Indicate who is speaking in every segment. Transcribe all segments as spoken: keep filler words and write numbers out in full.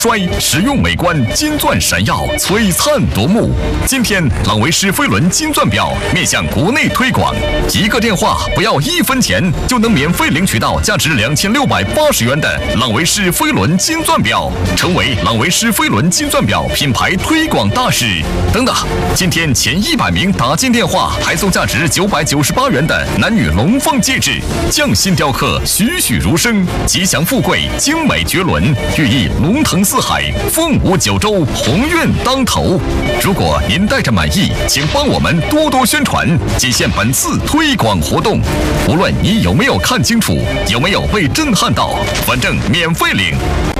Speaker 1: 衰，实用美观，金钻闪耀，璀璨夺目。今天朗维诗飞轮金钻表面向国内推广，一个电话不要一分钱就能免费领取到价值两千六百八十元的朗维诗飞轮金钻表，成为朗维诗飞轮金钻表品牌推广大使。等等，今天前一百名打进电话还送价值九百九十八元的男女龙凤戒指，匠心雕刻，栩栩如生，吉祥富贵，精美绝伦，寓意龙腾四海，凤舞九州，鸿运当头。如果您带着满意，请帮我们多多宣传，仅限本次推广活动。无论你有没有看清楚，有没有被震撼到，反正免费领。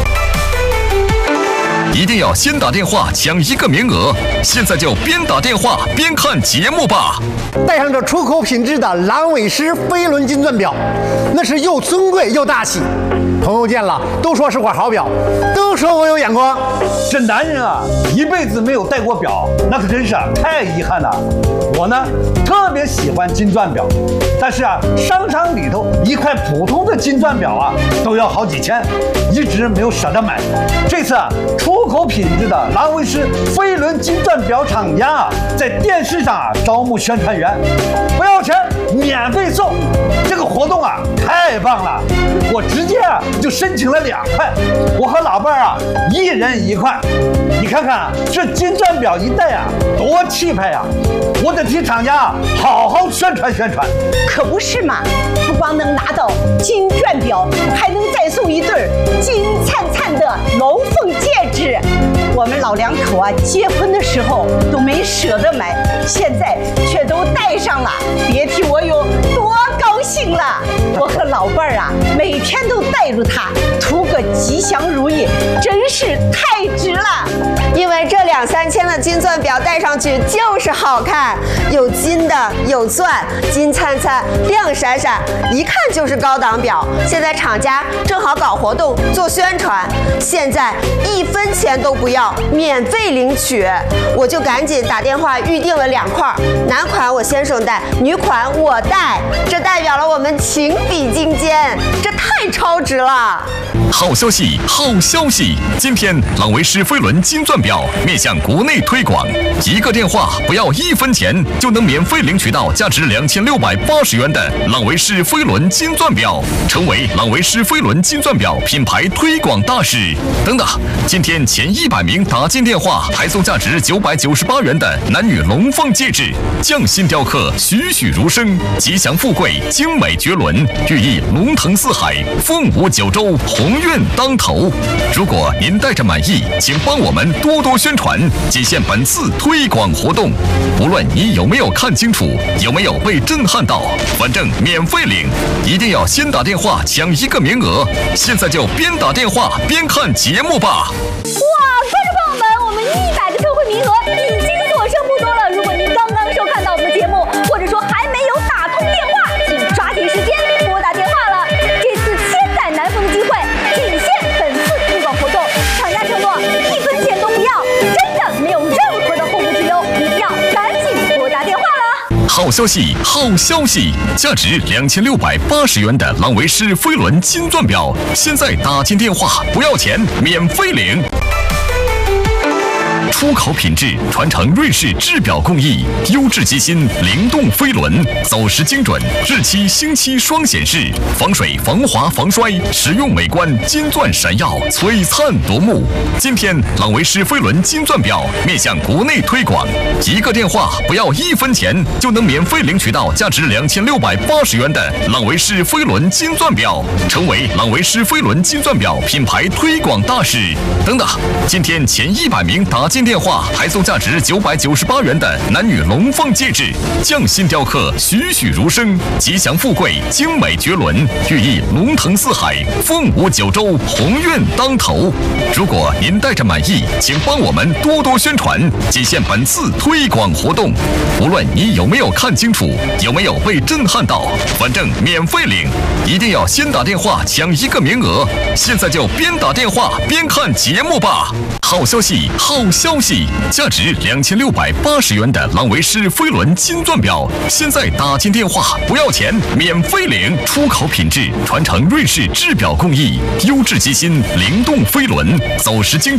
Speaker 1: 一定要先打电话抢一个名额，现在就边打电话边看节目吧。
Speaker 2: 带上这出口品质的郎尾狮飞轮金钻表，那是又尊贵又大气。朋友见了都说是块好表，都说我有眼光。
Speaker 3: 这男人啊，一辈子没有戴过表，那可真是啊太遗憾了。我呢，特别喜欢金钻表，但是啊，商场里头一块普通的金钻表啊，都要好几千，一直没有舍得买。这次啊，出口品质的郎威诗飞轮金钻表厂家啊，在电视上啊招募宣传员，不要钱，免费送。这个活动啊，太棒了！我直接啊就申请了两块，我和老伴儿啊一人一块。你看看啊，这金钻表一戴啊，多气派呀！我得替厂家啊好好宣传宣传。
Speaker 4: 可不是嘛，不光能拿到金钻表，还能再送一对金灿灿的龙凤戒指。我们老两口啊，结婚的时候都没舍得买，现在却都戴上了，别提我有多高兴了。我和老伴儿啊，每天都带着它，图个吉祥如意，真是太值了。
Speaker 5: 因为这两三千的金钻表戴上去就是好看，有金的，有钻，金灿灿，亮闪闪，一看就是高档表。现在厂家正好搞活动做宣传，现在一分钱都不要，免费领取，我就赶紧打电话预定了两块，男款我先生戴，女款我戴，这代表了我们情比金坚，这太超值了。
Speaker 1: 好消息，好消息！今天朗维诗飞轮金钻表面向国内推广，一个电话不要一分钱就能免费领取到价值两千六百八十元的朗维诗飞轮金钻表，成为朗维诗飞轮金钻表品牌推广大使。等等，今天前一百名打进电话还送价值九百九十八元的男女龙凤戒指，匠心雕刻，栩栩如生，吉祥富贵，精美绝伦，寓意龙腾四海，凤舞九州，鸿运当头。如果您带着满意，请帮我们多多宣传，仅限本次推广活动。无论你有没有看清楚，有没有被震撼到，反正免费领。一定要先打电话抢一个名额，现在就边打电话边看节目吧。
Speaker 6: 哇，观众朋友们，我们一百个特惠名额已经所剩不多了。如果您刚刚收看到我们的节目，或者说还没有打通电话，请抓紧时间拨打电话了。这次千载难逢的机会，仅限本次推广活动，厂家承诺一分钱都不要，真的没有任何的后顾之忧，一定要赶紧拨打电话了。
Speaker 1: 好消息，好消息！价值两千六百八十元的朗维诗飞轮金钻表，现在打进电话不要钱，免费领。出口品质，传承瑞士制表工艺，优质机芯，灵动飞轮，走时精准，日期星期双显示，防水防滑防摔，实用美观，金钻闪耀，璀璨夺目。今天朗维诗飞轮金钻表面向国内推广，一个电话不要一分钱就能免费领取到价值两千六百八十元的朗维诗飞轮金钻表，成为朗维诗飞轮金钻表品牌推广大使。等等，今天前一百名打进电话还送价值九百九十八元的男女龙凤戒指，匠心雕刻，栩栩如生，吉祥富贵，精美绝伦，寓意龙腾四海，凤舞九州，鸿运当头。如果您带着满意，请帮我们多多宣传，仅限本次推广活动。无论你有没有看清楚，有没有被震撼到，反正免费领。一定要先打电话抢一个名额，现在就边打电话边看节目吧。好消息，好消息！价值两千六百八十元的朗维诗飞轮金钻表，现在打进电话不要钱，免费领。出口品质，传承瑞士制表工艺，优质机芯，灵动飞轮，走时精。